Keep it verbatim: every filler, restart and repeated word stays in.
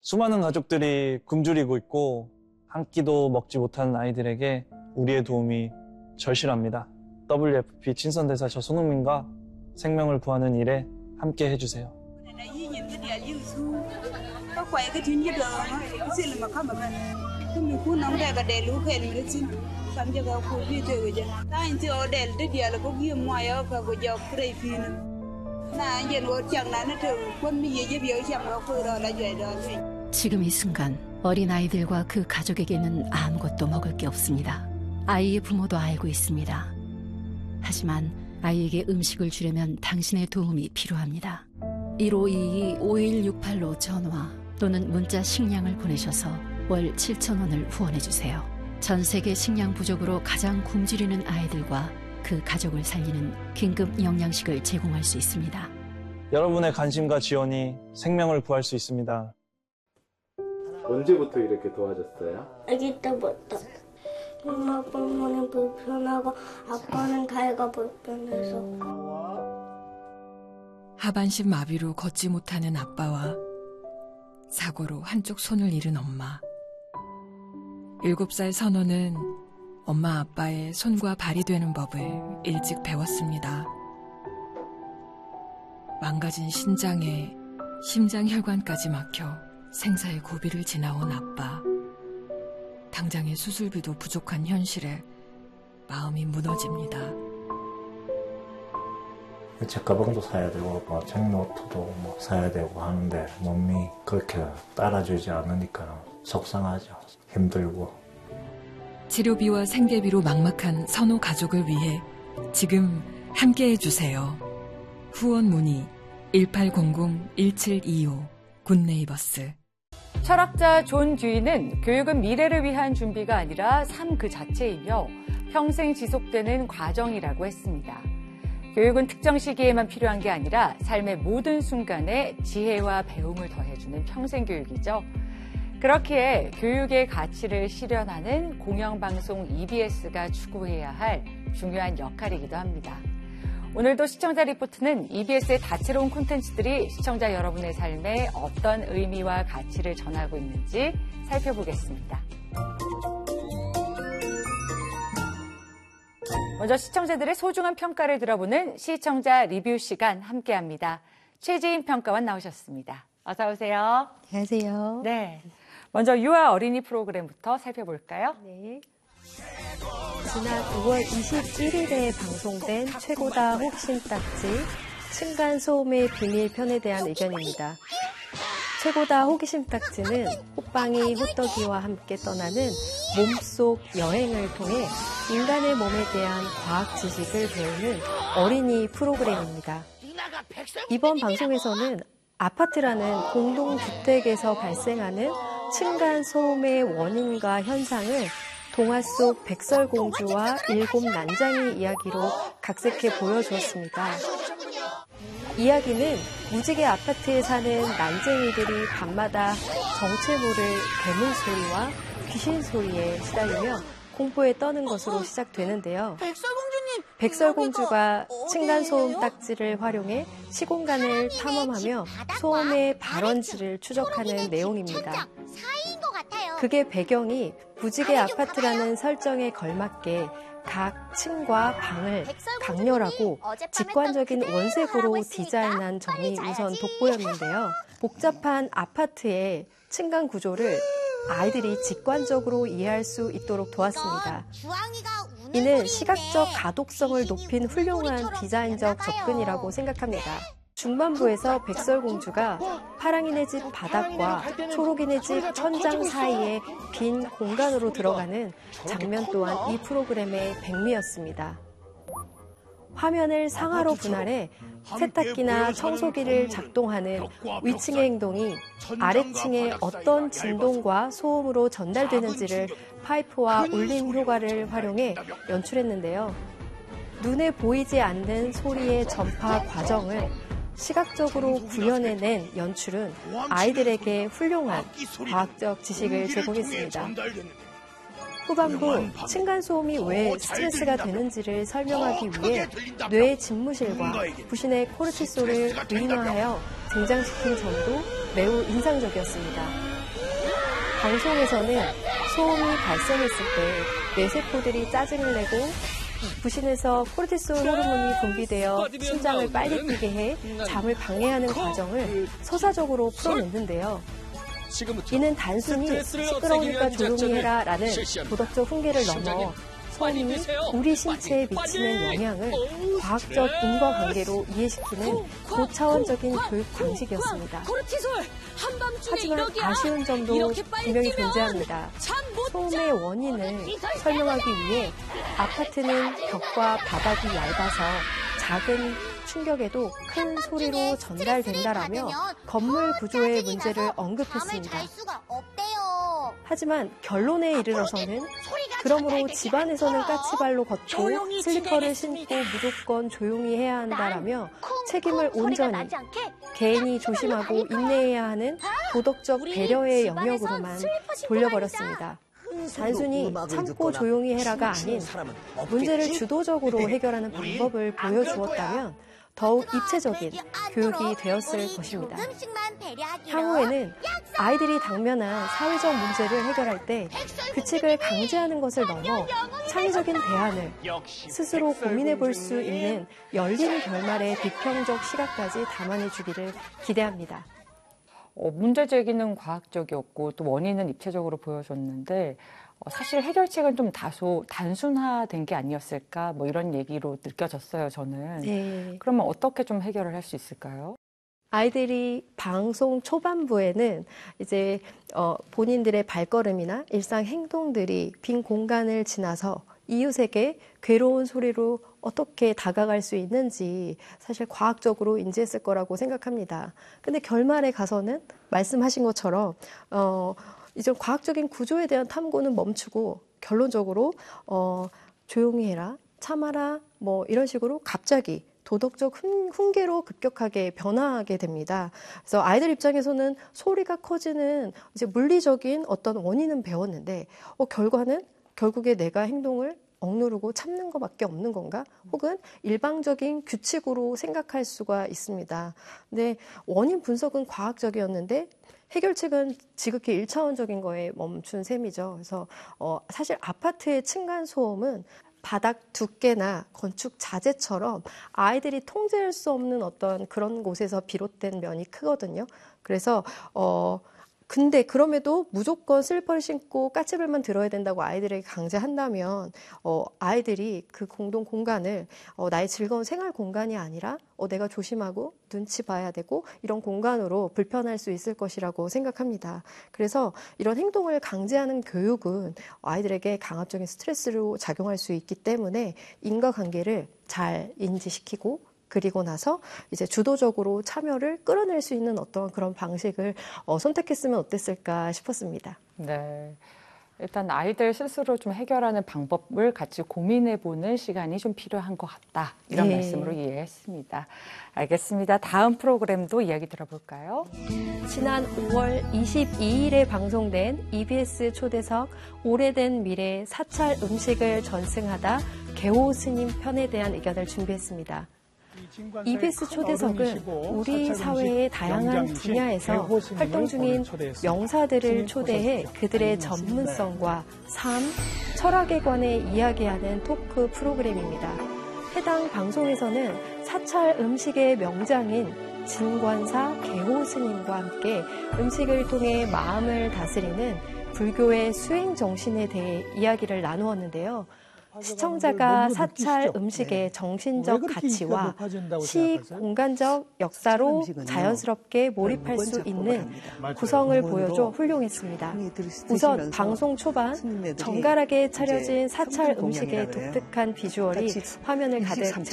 수많은 가족들이 굶주리고 있고 한 끼도 먹지 못하는 아이들에게 우리의 도움이 절실합니다. 더블유에프피 친선대사 저 손흥민과 생명을 구하는 일에 함께 해주세요. 지금 이 순간 어린아이들과 그 가족에게는 아무것도 먹을 게 없습니다. 아이의 부모도 알고 있습니다. 하지만 아이에게 음식을 주려면 당신의 도움이 필요합니다. 일오이이 오일육팔로 전화 또는 문자 식량을 보내셔서 월 칠천 원을 후원해주세요. 전 세계 식량 부족으로 가장 굶주리는 아이들과 그 가족을 살리는 긴급 영양식을 제공할 수 있습니다. 여러분의 관심과 지원이 생명을 구할 수 있습니다. 언제부터 이렇게 도와줬어요? 아기 때부터. 엄마 부모는 불편하고 아빠는 다이가 불편해서. 하반신 마비로 걷지 못하는 아빠와 사고로 한쪽 손을 잃은 엄마. 일곱 살 선호는 엄마 아빠의 손과 발이 되는 법을 일찍 배웠습니다. 망가진 신장에 심장 혈관까지 막혀 생사의 고비를 지나온 아빠. 당장의 수술비도 부족한 현실에 마음이 무너집니다. 책가방도 사야 되고 뭐 책노트도 뭐 사야 되고 하는데 몸이 그렇게 따라주지 않으니까 속상하죠. 힘들고. 치료비와 생계비로 막막한 선호 가족을 위해 지금 함께해 주세요. 후원 문의 일팔공공 일칠이오 굿네이버스. 철학자 존 듀이는 교육은 미래를 위한 준비가 아니라 삶 그 자체이며 평생 지속되는 과정이라고 했습니다. 교육은 특정 시기에만 필요한 게 아니라 삶의 모든 순간에 지혜와 배움을 더해주는 평생 교육이죠. 그렇기에 교육의 가치를 실현하는 공영방송 이비에스가 추구해야 할 중요한 역할이기도 합니다. 오늘도 시청자 리포트는 이비에스의 다채로운 콘텐츠들이 시청자 여러분의 삶에 어떤 의미와 가치를 전하고 있는지 살펴보겠습니다. 먼저 시청자들의 소중한 평가를 들어보는 시청자 리뷰 시간 함께합니다. 최지인 평가원 나오셨습니다. 어서 오세요. 안녕하세요. 네, 먼저 유아 어린이 프로그램부터 살펴볼까요? 네. 지난 이월 이십일일에 방송된 최고다 호기심 딱지 층간소음의 비밀 편에 대한 의견입니다. 최고다 호기심 딱지는 호빵이 호떡이와 함께 떠나는 몸속 여행을 통해 인간의 몸에 대한 과학 지식을 배우는 어린이 프로그램입니다. 이번 방송에서는 아파트라는 공동주택에서 발생하는 층간소음의 원인과 현상을 동화 속 백설공주와 일곱 난장이 이야기로 각색해 보여주었습니다. 이야기는 무지개 아파트에 사는 난쟁이들이 밤마다 정체 모를 괴물 소리와 귀신 소리에 시달리며 공포에 떠는 것으로 시작되는데요. 백설공주님! 백설공주가 층간소음 딱지를 활용해 시공간을 탐험하며 소음의 발원지를 추적하는 내용입니다. 그게 배경이 무지개 아파트라는 설정에 걸맞게 각 층과 방을 강렬하고 직관적인 원색으로 디자인한 점이 우선 돋보였는데요. 복잡한 아파트의 층간 구조를 아이들이 직관적으로 이해할 수 있도록 도왔습니다. 이는 시각적 가독성을 높인 훌륭한 디자인적 접근이라고 생각합니다. 중반부에서 백설공주가 파랑이네 집 바닥과 초록이네 집 천장 사이의 빈 공간으로 들어가는 장면 또한 이 프로그램의 백미였습니다. 화면을 상하로 분할해 세탁기나 청소기를 작동하는 위층의 행동이 아래층의 어떤 진동과 소음으로 전달되는지를 파이프와 울림 효과를 활용해 연출했는데요. 눈에 보이지 않는 소리의 전파 과정을 시각적으로 구현해낸 연출은 아이들에게 훌륭한 과학적 지식을 제공했습니다. 후반부 층간소음이 왜 스트레스가 되는지를 설명하기 위해 뇌의 집무실과 부신의 코르티솔을 의인화하여 등장시킨 점도 매우 인상적이었습니다. 방송에서는 소음이 발생했을 때 뇌세포들이 짜증을 내고 부신에서 코르티솔 호르몬이 분비되어 심장을 빨리 뛰게 해 잠을 방해하는 과정을 서사적으로 풀어냈는데요. 이는 단순히 시끄러우니까 조용히 해라 라는 도덕적 훈계를 넘어 소음이 우리 신체에 미치는 영향을 과학적 인과관계로 이해시키는 고차원적인 교육 방식이었습니다. 하지만 아쉬운 점도 분명히 존재합니다. 소음의 원인을 설명하기 위해 아파트는 벽과 바닥이 얇아서 작은 충격에도 큰 소리로 전달된다라며 건물 구조의 문제를 언급했습니다. 하지만 결론에 이르러서는 그러므로 집안에서는 까치발로 걷고 슬리퍼를 신고 무조건 조용히 해야 한다라며 책임을 온전히 개인이 조심하고 인내해야 하는 도덕적 배려의 영역으로만 돌려버렸습니다. 단순히 참고 조용히 해라가 아닌 문제를 주도적으로 해결하는 방법을 보여주었다면 더욱 입체적인 교육이 되었을 것입니다. 향후에는 아이들이 당면한 사회적 문제를 해결할 때 규칙을 강제하는 것을 넘어 창의적인 대안을 스스로 고민해 볼 수 있는 열린 결말의 비평적 시각까지 담아내 주기를 기대합니다. 어, 문제 제기는 과학적이었고 또 원인은 입체적으로 보여줬는데 어, 사실 해결책은 좀 다소 단순화된 게 아니었을까 뭐 이런 얘기로 느껴졌어요, 저는. 네. 그러면 어떻게 좀 해결을 할 수 있을까요? 아이들이 방송 초반부에는 이제 어, 본인들의 발걸음이나 일상 행동들이 빈 공간을 지나서 이웃에게 괴로운 소리로 어떻게 다가갈 수 있는지 사실 과학적으로 인지했을 거라고 생각합니다. 근데 결말에 가서는 말씀하신 것처럼 어, 이제 과학적인 구조에 대한 탐구는 멈추고 결론적으로 어, 조용히 해라, 참아라, 뭐 이런 식으로 갑자기 도덕적 훈계로 급격하게 변화하게 됩니다. 그래서 아이들 입장에서는 소리가 커지는 이제 물리적인 어떤 원인은 배웠는데 어, 결과는 결국에 내가 행동을 억누르고 참는 것밖에 없는 건가? 혹은 일방적인 규칙으로 생각할 수가 있습니다. 근데 원인 분석은 과학적이었는데 해결책은 지극히 일차원적인 거에 멈춘 셈이죠. 그래서 어, 사실 아파트의 층간 소음은 바닥 두께나 건축 자재처럼 아이들이 통제할 수 없는 어떤 그런 곳에서 비롯된 면이 크거든요. 그래서 어 근데 그럼에도 무조건 슬리퍼를 신고 까치발만 들어야 된다고 아이들에게 강제한다면 어, 아이들이 그 공동 공간을 어, 나의 즐거운 생활 공간이 아니라 어, 내가 조심하고 눈치 봐야 되고 이런 공간으로 불편할 수 있을 것이라고 생각합니다. 그래서 이런 행동을 강제하는 교육은 아이들에게 강압적인 스트레스로 작용할 수 있기 때문에 인과관계를 잘 인지시키고 그리고 나서 이제 주도적으로 참여를 끌어낼 수 있는 어떤 그런 방식을 어, 선택했으면 어땠을까 싶었습니다. 네. 일단 아이들 스스로 좀 해결하는 방법을 같이 고민해보는 시간이 좀 필요한 것 같다. 이런 네. 말씀으로 이해했습니다. 알겠습니다. 다음 프로그램도 이야기 들어볼까요? 지난 오월 이십이일에 방송된 이비에스 초대석 오래된 미래 사찰 음식을 전승하다 개호 스님 편에 대한 의견을 준비했습니다. 이비에스 초대석은 우리 사회의 다양한 분야에서 활동 중인 명사들을 초대해 그들의 전문성과 삶, 철학에 관해 이야기하는 토크 프로그램입니다. 해당 방송에서는 사찰 음식의 명장인 진관사 개호 스님과 함께 음식을 통해 마음을 다스리는 불교의 수행 정신에 대해 이야기를 나누었는데요. 시청자가 사찰 음식의 정신적 가치와 시 공간적 역사로 자연스럽게 몰입할 수 있는 구성을 보여줘 훌륭했습니다. 우선 방송 초반 정갈하게 차려진 사찰 음식의 독특한 비주얼이 화면을 가득